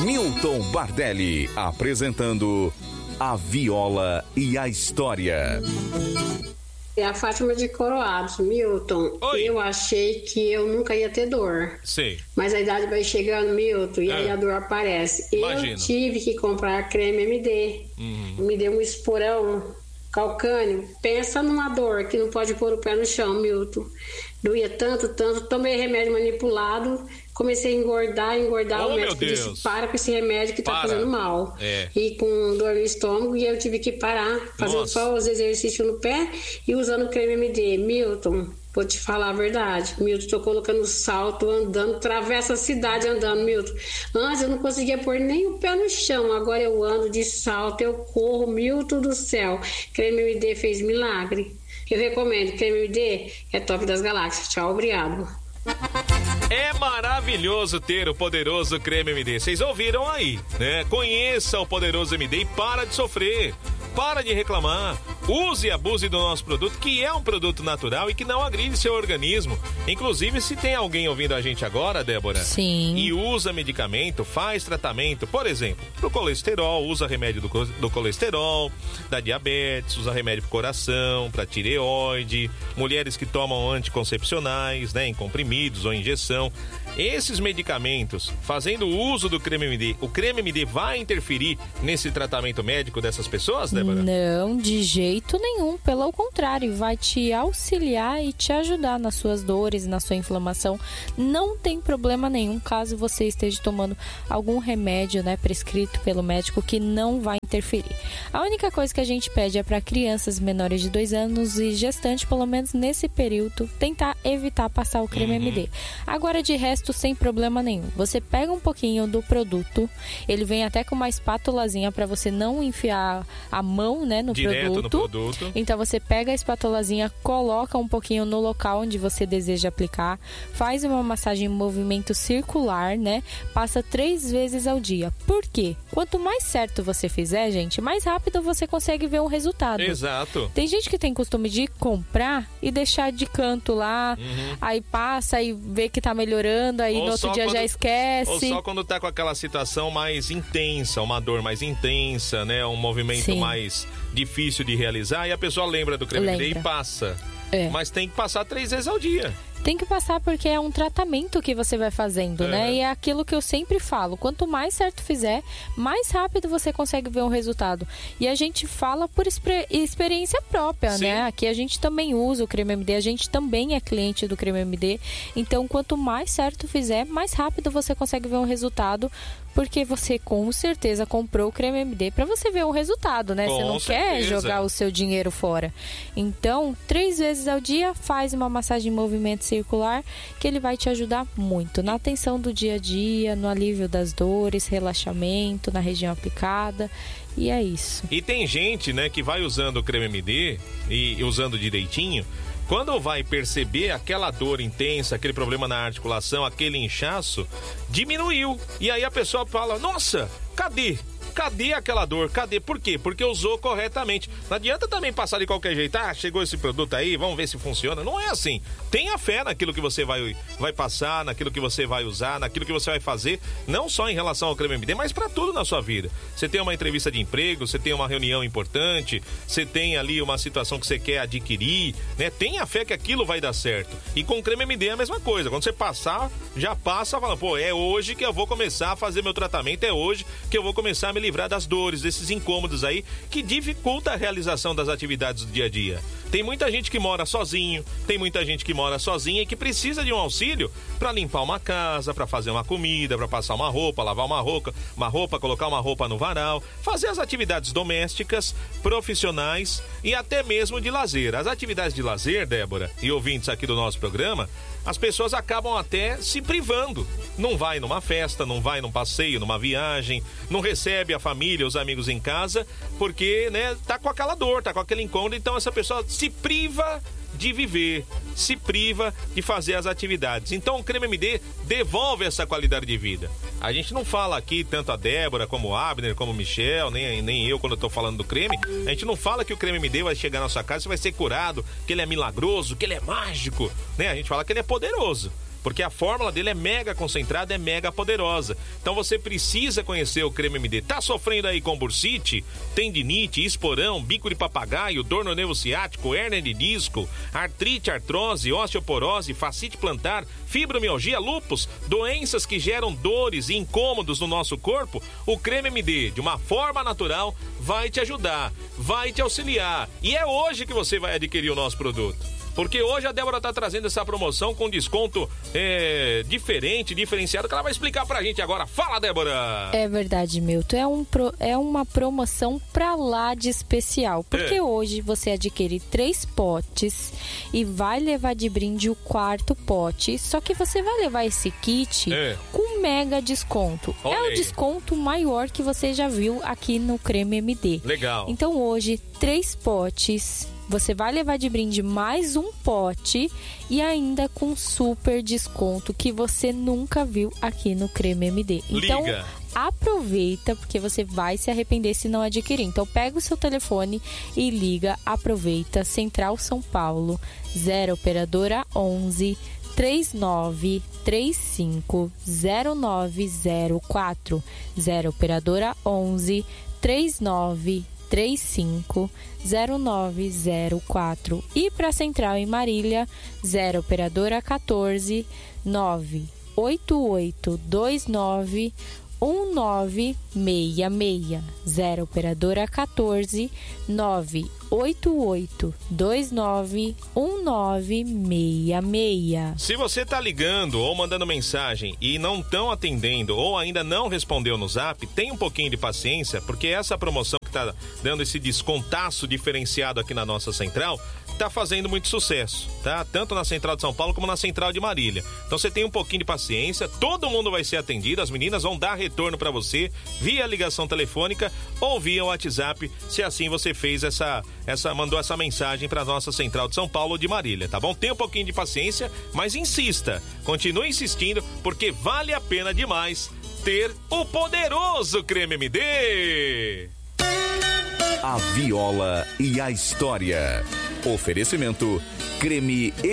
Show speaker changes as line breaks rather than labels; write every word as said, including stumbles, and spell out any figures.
Milton Bardelli apresentando A Viola e a História.
É a Fátima de Coroados. Milton,
Oi.
Eu achei que eu nunca ia ter dor.
Sei.
Mas a idade vai chegando, Milton, e
É.
aí a dor aparece.
Imagino.
Eu tive que comprar creme M D.
Uhum.
Me deu um esporão calcâneo. Pensa numa dor que não pode pôr o pé no chão, Milton. Doía tanto, tanto. Tomei remédio manipulado. Comecei a engordar, engordar.
Oh,
o médico
meu Deus.
disse, para com esse remédio que tá
Para.
fazendo mal.
É.
E com dor no estômago, e eu tive que parar, fazendo
Nossa.
só os exercícios no pé e usando creme M D. Milton, vou te falar a verdade. Milton, tô colocando salto, andando, atravessa a cidade andando, Milton. Antes eu não conseguia pôr nem o pé no chão, agora eu ando de salto, eu corro, Milton do céu. Creme M D fez milagre. Eu recomendo, creme M D é top das galáxias. Tchau, obrigado.
É maravilhoso ter o poderoso creme M D. Vocês ouviram aí, né? Conheça o poderoso M D e para de sofrer. Para de reclamar. Use e abuse do nosso produto, que é um produto natural e que não agride seu organismo. Inclusive, se tem alguém ouvindo a gente agora, Débora,
Sim.
e usa medicamento, faz tratamento, por exemplo, pro colesterol, usa remédio do, co- do colesterol, da diabetes, usa remédio pro coração, pra tireoide, mulheres que tomam anticoncepcionais, né, em comprimidos ou injeção. Esses medicamentos, fazendo uso do creme M D, o creme M D vai interferir nesse tratamento médico dessas pessoas, Débora?
Não, de jeito nenhum. Pelo contrário, vai te auxiliar e te ajudar nas suas dores, na sua inflamação. Não tem problema nenhum caso você esteja tomando algum remédio, né, prescrito pelo médico, que não vai interferir. A única coisa que a gente pede é para crianças menores de dois anos e gestante, pelo menos nesse período, tentar evitar passar o creme
Uhum.
M D. Agora, de resto, sem problema nenhum. Você pega um pouquinho do produto, ele vem até com uma espátulazinha para você não enfiar a mão, né, no
Direto
produto.
no produto.
Então você pega a espátulazinha, coloca um pouquinho no local onde você deseja aplicar, faz uma massagem em movimento circular, né? Passa três vezes ao dia. Por quê? Quanto mais certo você fizer, gente, mais rápido você consegue ver um resultado.
Exato.
Tem gente que tem costume de comprar e deixar de canto lá,
Uhum.
aí passa e vê que tá melhorando, aí
Ou
no outro
só
dia
quando-
já
Ou
esquece.
só quando tá com aquela situação mais intensa, uma dor mais intensa, né? Um movimento
Sim.
mais difícil de realizar, e a pessoa lembra do creme M D e
Lembra.
passa.
É.
Mas tem que passar três vezes ao dia.
Tem que passar porque é um tratamento que você vai fazendo,
É.
né? E é aquilo que eu sempre falo. Quanto mais certo fizer, mais rápido você consegue ver um resultado. E a gente fala por expre- experiência própria,
Sim.
né? Aqui a gente também usa o creme M D, a gente também é cliente do creme M D. Então, quanto mais certo fizer, mais rápido você consegue ver um resultado. Porque você com certeza comprou o creme M D para você ver um resultado, né?
Com
Você não quer
certeza.
jogar o seu dinheiro fora. Então, três vezes ao dia, faz uma massagem em movimento circular, que ele vai te ajudar muito na atenção do dia a dia, no alívio das dores, relaxamento na região aplicada. E é isso.
E tem gente, né, que vai usando o creme M D e usando direitinho. Quando vai perceber aquela dor intensa, aquele problema na articulação, aquele inchaço, diminuiu. E aí a pessoa fala, nossa, cadê? Cadê aquela dor? Cadê? Por quê? Porque usou corretamente. Não adianta também passar de qualquer jeito. Ah, chegou esse produto aí, vamos ver se funciona. Não é assim. Tenha fé naquilo que você vai, vai passar, naquilo que você vai usar, naquilo que você vai fazer. Não só em relação ao creme M D, mas para tudo na sua vida. Você tem uma entrevista de emprego, você tem uma reunião importante, você tem ali uma situação que você quer adquirir, né? Tenha fé que aquilo vai dar certo. E com o creme M D é a mesma coisa. Quando você passar, já passa falando, pô, é hoje que eu vou começar a fazer meu tratamento, é hoje que eu vou começar a me livrar das dores, desses incômodos aí que dificulta a realização das atividades do dia a dia. Tem muita gente que mora sozinho, tem muita gente que mora sozinha e que precisa de um auxílio para limpar uma casa, para fazer uma comida, para passar uma roupa, lavar uma roupa, uma roupa, colocar uma roupa no varal, fazer as atividades domésticas, profissionais e até mesmo de lazer. As atividades de lazer, Débora, e ouvintes aqui do nosso programa, as pessoas acabam até se privando. Não vai numa festa, não vai num passeio, numa viagem, não recebe a família, os amigos em casa, porque, né, tá com aquela dor, tá com aquele incômodo, então essa pessoa se priva de viver, se priva de fazer as atividades. Então o creme M D devolve essa qualidade de vida. A gente não fala aqui, tanto a Débora, como o Abner, como o Michel, nem, nem eu quando eu tô falando do creme, a gente não fala que o creme M D vai chegar na sua casa, você vai ser curado, que ele é milagroso, que ele é mágico, né? A gente fala que ele é poderoso. porque a fórmula dele é mega concentrada, é mega poderosa. Então você precisa conhecer o Creme M D. Tá sofrendo aí com bursite, tendinite, esporão, bico de papagaio, dor no nervo ciático, hérnia de disco, artrite, artrose, osteoporose, fascite plantar, fibromialgia, lúpus, doenças que geram dores e incômodos no nosso corpo? O Creme M D, de uma forma natural, vai te ajudar, vai te auxiliar. E é hoje que você vai adquirir o nosso produto. Porque hoje a Débora tá trazendo essa promoção com desconto é, diferente, diferenciado, que ela vai explicar pra gente agora. Fala, Débora!
É verdade, Milton. É, um pro, é uma promoção pra lá de especial. Porque é. hoje você adquire três potes e vai levar de brinde o quarto pote. Só que você vai levar esse kit é. com mega desconto. Olha é o aí. desconto maior que você já viu aqui no Creme M D.
Legal.
Então hoje, três potes... Você vai levar de brinde mais um pote e ainda com super desconto que você nunca viu aqui no Creme M D. Então,
Liga.
aproveita, porque você vai se arrepender se não adquirir. Então, pega o seu telefone e liga, aproveita. Central São Paulo, zero operadora onze, três nove três cinco, zero nove zero quatro. zero operadora onze, três nove três cinco, zero nove zero quatro. E para Central em Marília, zero operadora quatorze, nove oito oito dois nove um nove seis seis. zero operadora quatorze, nove oito oito dois nove um nove seis seis.
Se você tá ligando ou mandando mensagem e não estão atendendo ou ainda não respondeu no Zap, tem um pouquinho de paciência, porque essa promoção que tá dando esse descontaço diferenciado aqui na nossa central tá fazendo muito sucesso, tá? Tanto na Central de São Paulo como na Central de Marília. Então você tem um pouquinho de paciência, todo mundo vai ser atendido, as meninas vão dar retorno para você via ligação telefônica ou via WhatsApp, se assim você fez essa, essa mandou essa mensagem para nossa Central de São Paulo ou de Marília, tá bom? Tenha um pouquinho de paciência, mas insista, continue insistindo, porque vale a pena demais ter o poderoso Creme M D.
A Viola e a História. Oferecimento Creme